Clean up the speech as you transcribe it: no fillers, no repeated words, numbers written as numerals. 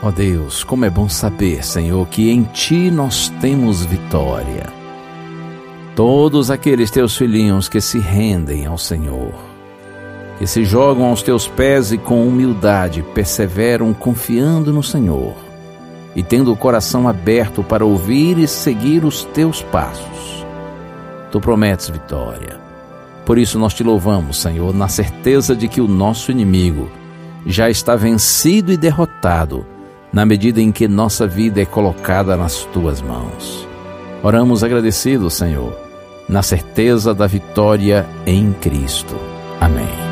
Ó Deus, como é bom saber, Senhor, que em Ti nós temos vitória. Todos aqueles Teus filhinhos que se rendem ao Senhor, que se jogam aos Teus pés e com humildade perseveram confiando no Senhor e tendo o coração aberto para ouvir e seguir os Teus passos. Tu prometes vitória. Por isso nós Te louvamos, Senhor, na certeza de que o nosso inimigo já está vencido e derrotado na medida em que nossa vida é colocada nas Tuas mãos. Oramos agradecidos, Senhor, na certeza da vitória em Cristo. Amém.